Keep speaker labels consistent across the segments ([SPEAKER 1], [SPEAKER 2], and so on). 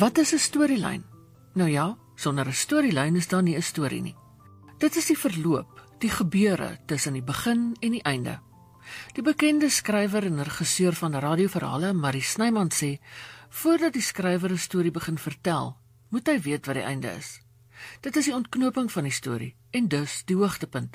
[SPEAKER 1] Wat is 'n storielyn? Nou ja, sonder 'n storielyn is daar nie 'n storie nie. Dit is die verloop, die gebeure tussen die begin en die einde. Die bekende skrywer en regisseur van radioverhale, Marie Snyman, sê, voordat die skrywer 'n storie begin vertel, moet hy weet wat die einde is. Dit is die ontknoping van die storie, en dus die hoogtepunt.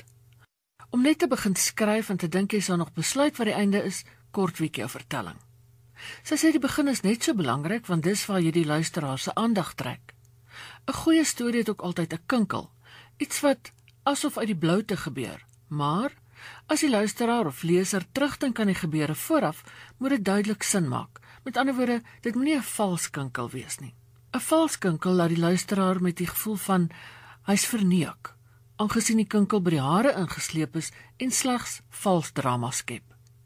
[SPEAKER 1] Om net te begin skryf en te dink jy sal nog besluit wat die einde is, kort week jou vertelling. Sy sê die begin is net so belangrik, want dis waar jy die luisteraar se aandag trek. 'n Goeie storie het ook altyd 'n kinkel, iets wat asof uit die blou te gebeur, maar as die luisteraar of leser terugdink aan die gebeure vooraf, moet dit duidelik sin maak. Met ander woorde, dit moet nie 'n vals kinkel wees nie. 'n Vals kinkel laat die luisteraar met die gevoel van hy's verneuk, aangesien die kinkel by die hare ingesleep is en slegs vals drama skep.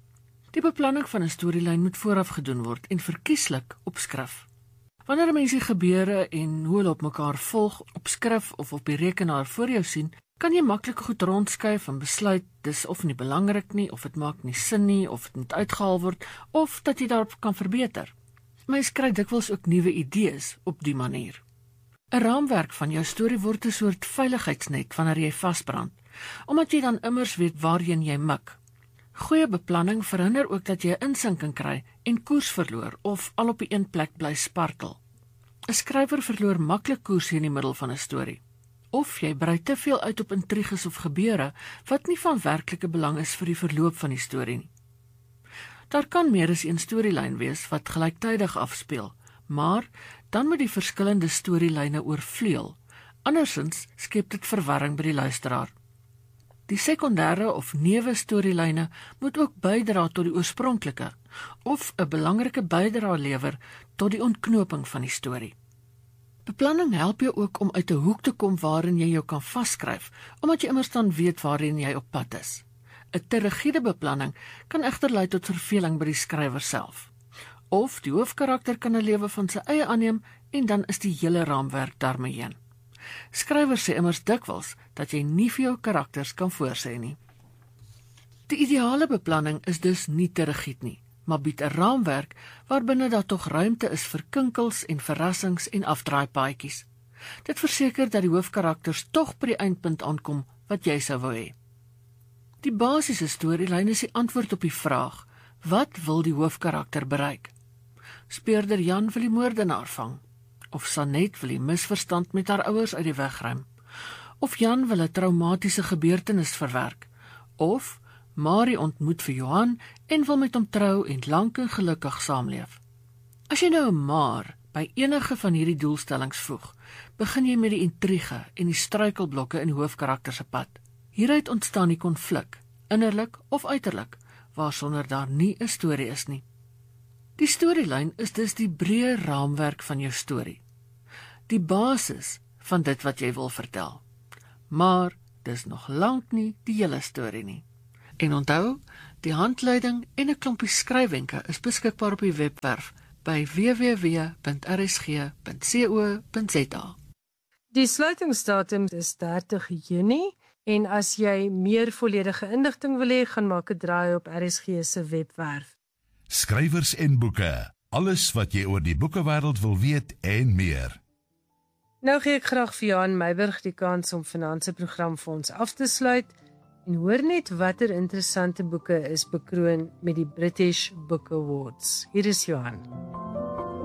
[SPEAKER 1] Die beplanning van 'n storielyn moet vooraf gedoen word en verkieslik op skrif. Wanneer 'n mens die gebeure en hoe hulle op mekaar volg op skrif of op die rekenaar voor jou sien, kan jy maklik goed rondskuif en besluit dis of nie belangrik nie, of dit maak nie sin nie, of dit moet uitgehaal word, of dat jy daarop kan verbeter. Mens kry dikwels ook nuwe idees op die manier. 'n Raamwerk van jou storie word 'n soort veiligheidsnet wanneer jy vasbrand, omdat jy dan immers weet waarheen jy mik. Goeie beplanning verhinder ook dat jy 'n insinking kry en koers verloor of al op die een plek bly spartel. 'n Skrywer verloor maklik koers in die middel van 'n storie. Of jy brei te veel uit op intriges of gebeure wat nie van werklike belang is vir die verloop van die storie nie. Daar kan meer as een storielyn wees wat gelyktydig afspeel, maar dan moet die verskillende storielyne oorvleuel. Andersins skep dit verwarring by die luisteraar. Die sekondêre of neuwe storielyne moet ook bydra tot die oorspronklike of 'n belangrike bydra lewer tot die ontknoping van die storie. Beplanning help jou ook om uit 'n hoek te kom waarin jy jou kan vasskryf, omdat jy immers dan weet waarin jy op pad is. 'n Te rigiede beplanning kan egter lei tot verveling by die skrywer self. Of die hoofkarakter kan 'n lewe van sy eie aanneem en dan is die hele raamwerk daarmee heen. Skrywers sê immers dikwels dat jy nie vir jou karakters kan voorsê nie. Die ideale beplanning is dus nie te rigied nie, maar bied 'n raamwerk waarbinne daar tog ruimte is vir kinkels en verrassings en afdraaipaadjies. Dit verseker dat die hoofkarakters tog by die eindpunt aankom wat jy sou wou hê. Die basiese storielyn is die antwoord op die vraag: wat wil die hoofkarakter bereik? Speurder Jan wil die moordenaar vang, of Sanet wil die misverstand met haar ouers uit die weg ruim, of Jan wil 'n traumatiese gebeurtenis verwerk, of Marie ontmoet vir Johan en wil met hom trou en lank en gelukkig saamleef. As jy nou 'n maar by enige van hierdie doelstellings voeg, begin jy met die intrige en die struikelblokke in die hoofkarakter se pad. Hieruit ontstaan die konflik, innerlik of uiterlik, waarsonder daar nie 'n storie is nie. Die storielyn is dus die breë raamwerk van jou storie, die basis van dit wat jy wil vertel. Maar dis nog lank nie die hele storie nie. En onthou, die handleiding en 'n klompie skryfwenke is beskikbaar op die webwerf by www.rsg.co.za.
[SPEAKER 2] Die sluitingsdatum is 30 Junie en as jy meer volledige inligting wil hê, gaan maak 'n draai op RSG se webwerf.
[SPEAKER 3] Skrywers en boeke, alles wat jy oor die boekewêreld wil weet en meer.
[SPEAKER 2] Nou gee ek graag vir Johan Meiburg die kans om vanaand se program vir ons af te sluit en hoor net watter interessante boeke is bekroon met die British Book Awards. Hier is Johan.